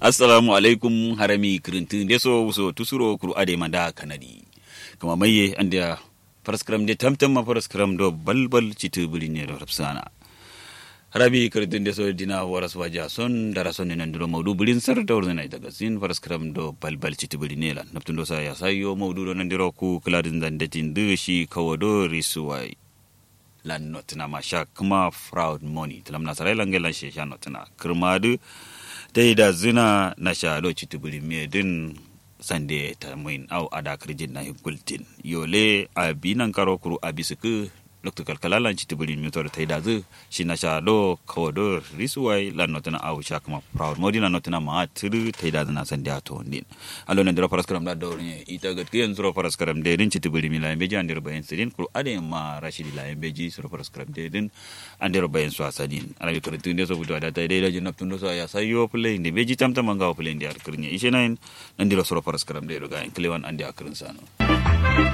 Assalamu alaikum harami kirintin deso so tusuro kuru ade manda kanadi kama maye andia paraskram de tamtam ma paraskram do balbal citu buline do rapsana harabi kirintin deso dina waras waja son darason nan duro maudu bulin sar da wurin ai daga sin paraskram do balbal citu buline la naptun do sa ya sayo maudu do nan diro ku kladin zandatin de shi kawodo risuwai lan notna ma sha kuma fraud money talam nasarai langelan she sha notna kirmadu dai da zina na shalo citubuli medin sande ta muin au ada kirjin na higultin yole abinan karo kuru abisuku lokto kalkalalan citubuli motor tai da zu shi na shalo kawodo risuwai lan notana au shakma proud modi lan notana ma tiru tai da zina sande ato ndin allo nan dira paraskaram da dawrne ita gatkiyan zuro paraskaram de din citubuli mi la beji andir bayan sidin kuru ade ma rashidi la beji zuro paraskaram de din andir bayan so asadin ala kirtin de so budo da tai da jinap tundo so ya sayo play ndi beji tamtam manga play ndi ar kirnya ishe nan nan dira zuro paraskaram de do ga klewan andi akrin sano